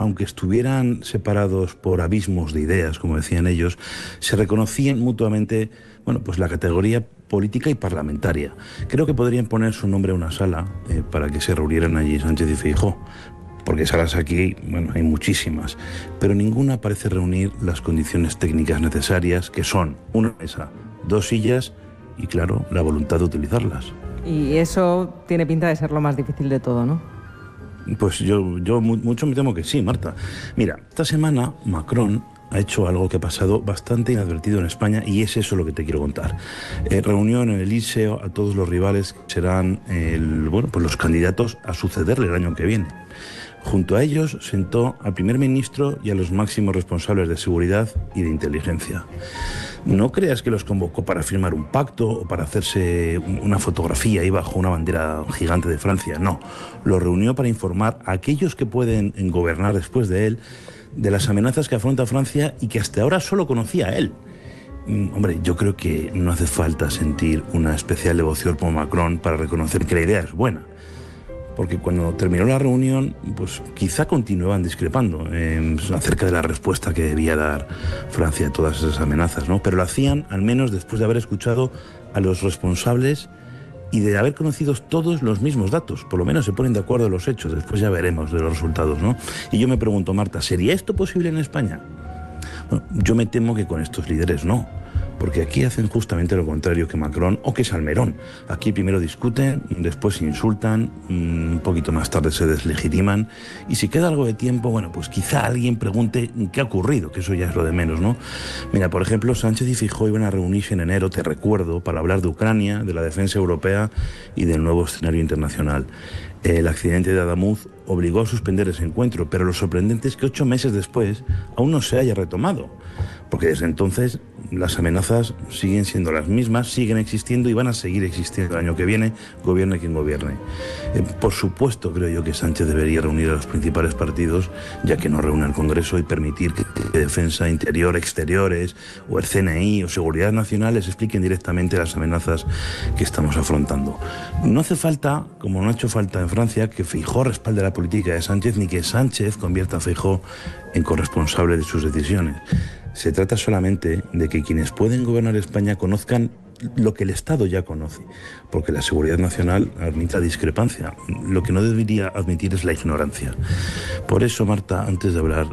aunque estuvieran separados por abismos de ideas, como decían ellos, se reconocían mutuamente, bueno, pues la categoría política y parlamentaria. Creo que podrían poner su nombre a una sala para que se reunieran allí Sánchez y Feijóo, porque salas aquí, bueno, hay muchísimas, pero ninguna parece reunir las condiciones técnicas necesarias, que son una mesa, 2 sillas y, claro, la voluntad de utilizarlas. Y eso tiene pinta de ser lo más difícil de todo, ¿no? Pues yo mucho me temo que sí, Marta. Mira, esta semana Macron ha hecho algo que ha pasado bastante inadvertido en España, y es eso lo que te quiero contar. Reunió en el Elíseo a todos los rivales que serán pues los candidatos a sucederle el año que viene. Junto a ellos sentó al primer ministro y a los máximos responsables de seguridad y de inteligencia. No creas que los convocó para firmar un pacto o para hacerse una fotografía ahí bajo una bandera gigante de Francia, no. Los reunió para informar a aquellos que pueden gobernar después de él de las amenazas que afronta Francia y que hasta ahora solo conocía él. Hombre, yo creo que no hace falta sentir una especial devoción por Macron para reconocer que la idea es buena. Porque cuando terminó la reunión, pues quizá continuaban discrepando acerca de la respuesta que debía dar Francia a todas esas amenazas, ¿no? Pero lo hacían al menos después de haber escuchado a los responsables y de haber conocido todos los mismos datos. Por lo menos se ponen de acuerdo en los hechos, después ya veremos de los resultados, ¿no? Y yo me pregunto, Marta, ¿sería esto posible en España? Bueno, yo me temo que con estos líderes no. Porque aquí hacen justamente lo contrario que Macron o que Salmerón. Aquí primero discuten, después se insultan, un poquito más tarde se deslegitiman, y si queda algo de tiempo, bueno, pues quizá alguien pregunte qué ha ocurrido, que eso ya es lo de menos, ¿no? Mira, por ejemplo, Sánchez y Feijóo iban a reunirse en enero, te recuerdo, para hablar de Ucrania, de la defensa europea y del nuevo escenario internacional. El accidente de Adamuz obligó a suspender ese encuentro, pero lo sorprendente es que 8 meses después aún no se haya retomado, porque desde entonces las amenazas siguen siendo las mismas, siguen existiendo y van a seguir existiendo el año que viene, gobierne quien gobierne. Por supuesto, creo yo que Sánchez debería reunir a los principales partidos, ya que no reúne al Congreso, y permitir que Defensa, Interior, Exteriores, o el CNI o Seguridad Nacional les expliquen directamente las amenazas que estamos afrontando. No hace falta, como no ha hecho falta en Francia, que Feijóo respalde la política de Sánchez, ni que Sánchez convierta a Feijóo en corresponsable de sus decisiones. Se trata solamente de que quienes pueden gobernar España conozcan lo que el Estado ya conoce, porque la seguridad nacional admite discrepancia. Lo que no debería admitir es la ignorancia. Por eso, Marta, antes de hablar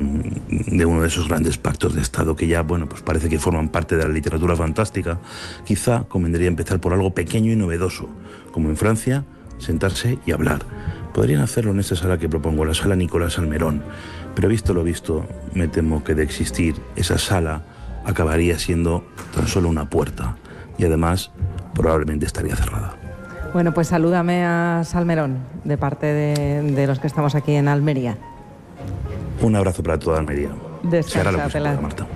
de uno de esos grandes pactos de Estado que ya, bueno, pues parece que forman parte de la literatura fantástica, quizá convendría empezar por algo pequeño y novedoso, como en Francia, sentarse y hablar. Podrían hacerlo en esa sala que propongo, la sala Nicolás Salmerón. Pero visto lo visto, me temo que de existir esa sala acabaría siendo tan solo una puerta, y además probablemente estaría cerrada. Bueno, pues salúdame a Salmerón de parte de los que estamos aquí en Almería. Un abrazo para toda Almería. Descansa, Marta.